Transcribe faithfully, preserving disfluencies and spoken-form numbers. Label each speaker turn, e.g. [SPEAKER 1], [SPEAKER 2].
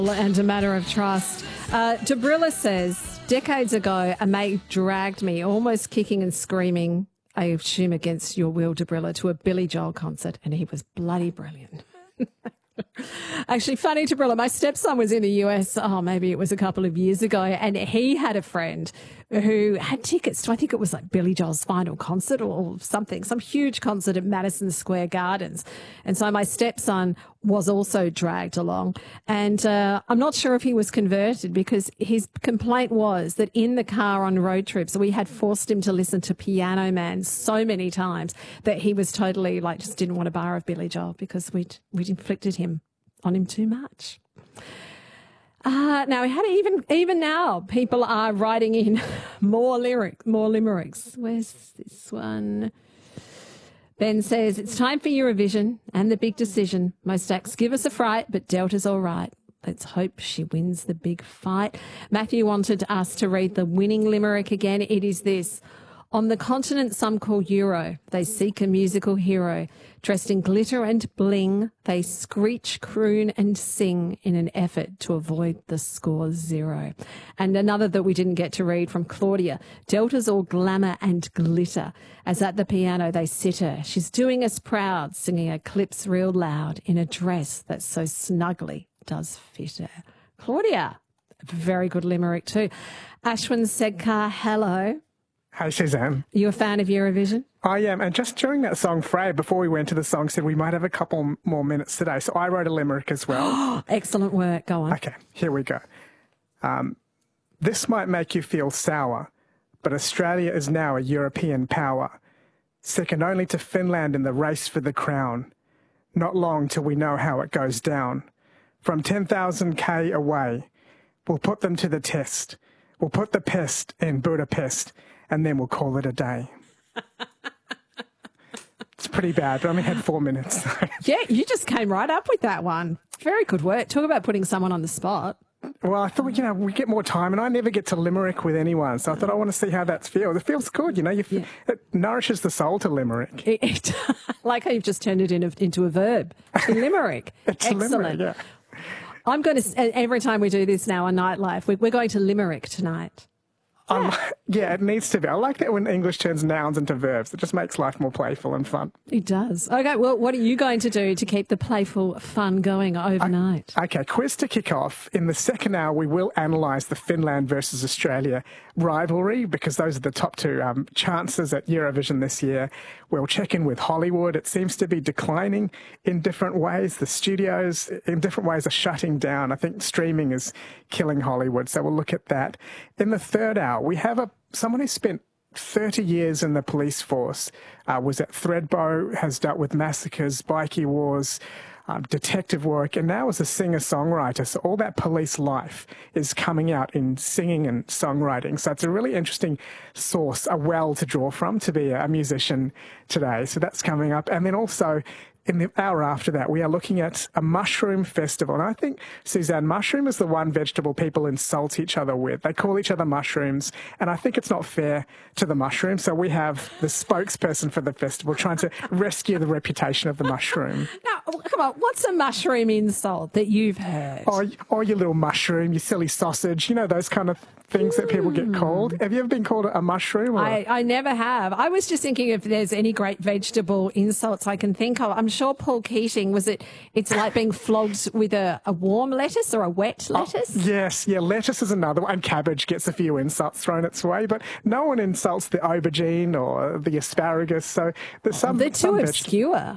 [SPEAKER 1] And a matter of trust. Uh, Debrilla says, decades ago, a mate dragged me, almost kicking and screaming, I assume against your will, Debrilla, to a Billy Joel concert, and he was bloody brilliant. Actually, funny, Debrilla, my stepson was in the U S, oh, maybe it was a couple of years ago, and he had a friend who had tickets to, I think it was like Billy Joel's final concert or something, some huge concert at Madison Square Gardens. And so my stepson was also dragged along. And uh, I'm not sure if he was converted, because his complaint was that in the car on road trips, we had forced him to listen to Piano Man so many times that he was totally like, just didn't want a bar of Billy Joel because we'd, we'd inflicted him on him too much. Uh, now, how do even even now people are writing in more lyric, more limericks. Where's this one? Ben says, it's time for Eurovision and the big decision. Most acts give us a fright, but Delta's all right. Let's hope she wins the big fight. Matthew wanted us to read the winning limerick again. It is this. On the continent some call Euro, they seek a musical hero. Dressed in glitter and bling, they screech, croon and sing in an effort to avoid the score zero. And another that we didn't get to read from Claudia. Delta's all glamour and glitter, as at the piano they sit her. She's doing us proud, singing her clips real loud in a dress that so snugly does fit her. Claudia, very good limerick too. Ashwin Sedkar, hello.
[SPEAKER 2] Hi, Suzanne.
[SPEAKER 1] You a fan of Eurovision?
[SPEAKER 2] I am. And just during that song, Frey, before we went to the song, said we might have a couple more minutes today. So I wrote a limerick as well.
[SPEAKER 1] Excellent work. Go on.
[SPEAKER 2] Okay, here we go. Um, this might make you feel sour, but Australia is now a European power, second only to Finland in the race for the crown. Not long till we know how it goes down. From ten thousand K away, we'll put them to the test. We'll put the pest in Budapest, and then we'll call it a day. It's pretty bad, but I only had four minutes.
[SPEAKER 1] Yeah, you just came right up with that one. Very good work. Talk about putting someone on the spot.
[SPEAKER 2] Well, I thought, you know, we get more time, and I never get to limerick with anyone, so I thought I want to see how that feels. It feels good, you know. You
[SPEAKER 1] yeah.
[SPEAKER 2] It nourishes the soul to limerick.
[SPEAKER 1] It, it, like how you've just turned it in a, into a verb. To limerick.
[SPEAKER 2] It's
[SPEAKER 1] Excellent.
[SPEAKER 2] limerick, yeah.
[SPEAKER 1] I'm going to, every time we do this now on Nightlife, we're, we're going to limerick tonight.
[SPEAKER 2] Yeah. Um, yeah, it needs to be. I like that when English turns nouns into verbs. It just makes life more playful and fun.
[SPEAKER 1] It does. Okay, well, what are you going to do to keep the playful fun going overnight?
[SPEAKER 2] I, okay, quiz to kick off. In the second hour, we will analyse the Finland versus Australia rivalry, because those are the top two um, chances at Eurovision this year. We'll check in with Hollywood. It seems to be declining in different ways. The studios in different ways are shutting down. I think streaming is killing Hollywood, so we'll look at that. In the third hour, we have a someone who spent thirty years in the police force, uh, was at Thredbo, has dealt with massacres, bikie wars, um, detective work, and now is a singer-songwriter. So all that police life is coming out in singing and songwriting. So it's a really interesting source, a well to draw from to be a musician today. So that's coming up. And then also, in the hour after that, we are looking at a mushroom festival. And I think, Suzanne, mushroom is the one vegetable people insult each other with. They call each other mushrooms, and I think it's not fair to the mushroom. So we have the spokesperson for the festival trying to rescue the reputation of the mushroom.
[SPEAKER 1] Now, come on, what's a mushroom insult that you've heard?
[SPEAKER 2] Oh, oh, you little mushroom, you silly sausage. You know, those kind of things that people get called. Have you ever been called a mushroom? Or?
[SPEAKER 1] I, I never have. I was just thinking if there's any great vegetable insults I can think of. I'm sure Paul Keating, was it, it's like being flogged with a, a warm lettuce or a wet lettuce?
[SPEAKER 2] Oh, yes, yeah, lettuce is another one. And cabbage gets a few insults thrown its way, but no one insults the aubergine or the asparagus. So there's some.
[SPEAKER 1] They're too
[SPEAKER 2] some
[SPEAKER 1] obscure.